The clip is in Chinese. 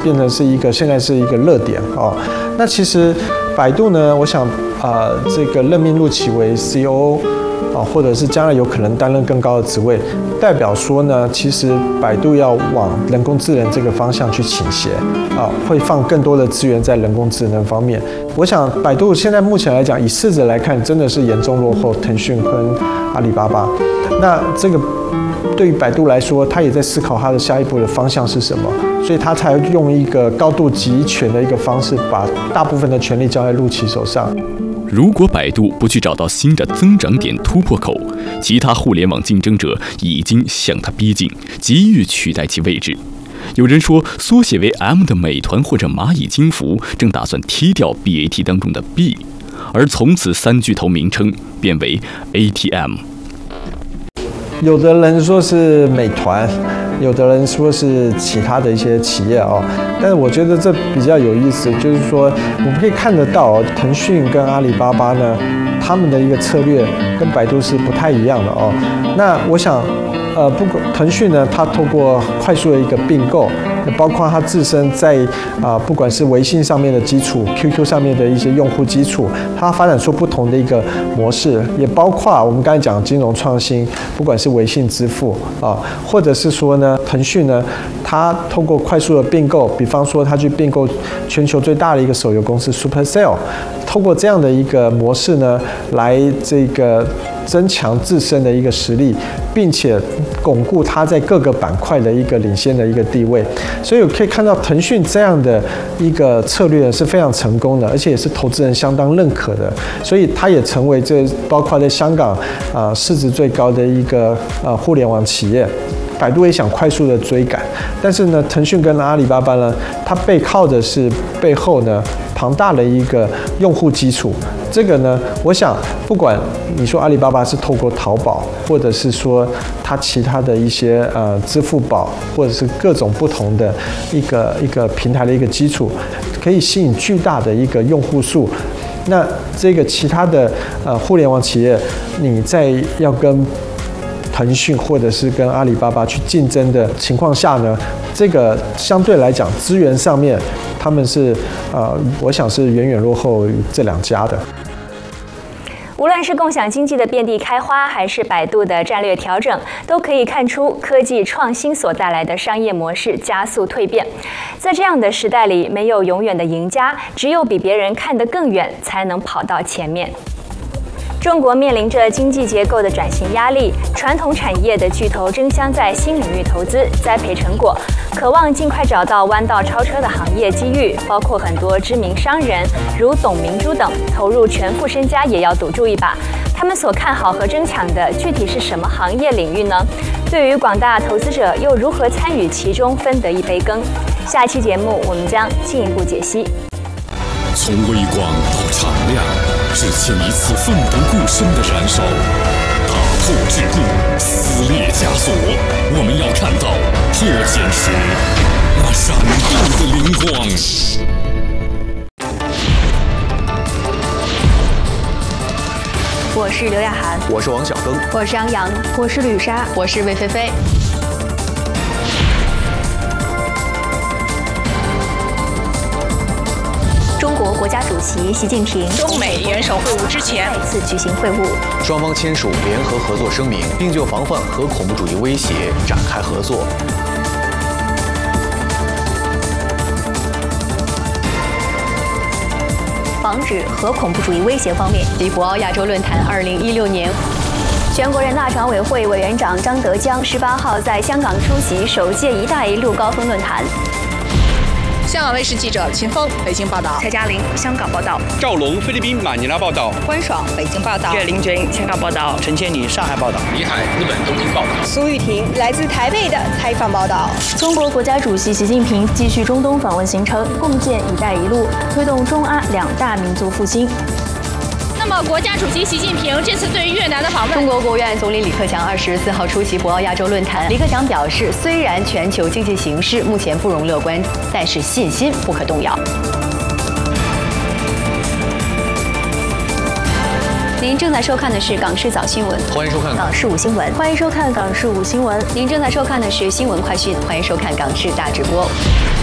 变成是现在是一个热点哦。那其实百度呢，我想这个任命陆启为 COO。或者是将来有可能担任更高的职位，代表说呢，其实百度要往人工智能这个方向去倾斜会放更多的资源在人工智能方面。我想百度现在目前来讲，以市值来看，真的是严重落后腾讯跟阿里巴巴。那这个对于百度来说，它也在思考它的下一步的方向是什么，所以它才用一个高度集权的一个方式，把大部分的权力交在陆启手上。 如果百度不去找到新的增长点突破口，其他互联网竞争者已经向它逼近，急于取代其位置。有人说，缩写为 M 的美团或者蚂蚁金服正打算踢掉 BAT 当中的 B， 而从此三巨头名称变为 ATM。 有的人说是美团，有的人说是其他的一些企业但是我觉得这比较有意思，就是说我们可以看得到腾讯跟阿里巴巴呢，他们的一个策略跟百度是不太一样的那我想，不过腾讯呢，它透过快速的一个并购，包括它自身在不管是微信上面的基础、QQ 上面的一些用户基础，它发展出不同的一个模式，也包括我们刚才讲金融创新，不管是微信支付或者是说呢，腾讯呢，它透过快速的并购，比方说它去并购全球最大的一个手游公司 Supercell， 透过这样的一个模式呢，来这个增强自身的一个实力，并且巩固它在各个板块的一个领先的一个地位。所以我可以看到腾讯这样的一个策略是非常成功的，而且也是投资人相当认可的。所以它也成为包括在香港市值最高的一个互联网企业。百度也想快速的追赶，但是呢，腾讯跟阿里巴巴呢，它背靠的是背后呢庞大的一个用户基础。这个呢，我想不管你说阿里巴巴是透过淘宝，或者是说它其他的一些支付宝，或者是各种不同的一个平台的一个基础，可以吸引巨大的一个用户数。那这个其他的互联网企业，你在要跟腾讯或者是跟阿里巴巴去竞争的情况下呢，这个相对来讲资源上面，他们是我想是远远落后于这两家的。 无论是共享经济的遍地开花，还是百度的战略调整，都可以看出科技创新所带来的商业模式加速蜕变。在这样的时代里，没有永远的赢家，只有比别人看得更远，才能跑到前面。中国面临着经济结构的转型压力，传统产业的巨头争相在新领域投资，栽培成果，渴望尽快找到弯道超车的行业机遇。包括很多知名商人，如董明珠等，投入全副身家也要赌注一把。他们所看好和争抢的具体是什么行业领域呢？对于广大投资者又如何参与其中，分得一杯羹？下期节目我们将进一步解析。 从微光到敞亮，是前一次奋不顾身的燃烧，打破桎梏，撕裂枷锁。我们要看到破茧时那闪动的灵光。 我是刘亚涵， 我是王小庚， 我是杨洋， 我是吕莎， 我是魏菲菲。 中国国家主席习近平中美元首会晤之前再次举行会晤， 双方签署联合合作声明，并就防范核恐怖主义威胁展开合作。 防止核恐怖主义威胁方面， 及博鳌亚洲论坛2016年， 全国人大常委会委员长张德江18号在香港出席首届“一带一路”高峰论坛。 香港卫视记者秦峰北京报道， 蔡嘉玲香港报道， 赵龙菲律宾马尼拉报道， 关爽北京报道， 岳林军香港报道， 陈千里上海报道， 李海日本东京报道， 苏玉婷来自台北的采访报道。 中国国家主席习近平继续中东访问行程，共建“一带一路”，推动中阿两大民族复兴。 那么，国家主席习近平这次对越南的访问， 中国国务院总理李克强24号出席博鳌亚洲论坛。李克强表示，虽然全球经济形势目前不容乐观，但是信心不可动摇。 您正在收看的是港视早新闻， 欢迎收看港视5新闻， 欢迎收看港视5新闻。 您正在收看的是新闻快讯，欢迎收看港视大直播。